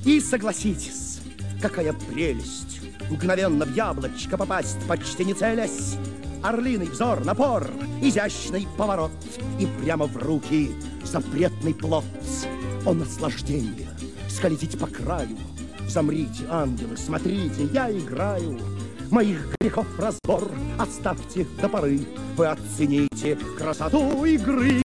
И согласитесь, какая прелесть мгновенно в яблочко попасть, почти не целясь. Орлиный взор, напор, изящный поворот, и прямо в руки запретный плод. О, наслаждение, скользить по краю. Замрите, ангелы, смотрите, я играю. Моих грехов разбор оставьте до поры. Вы оцените красоту игры.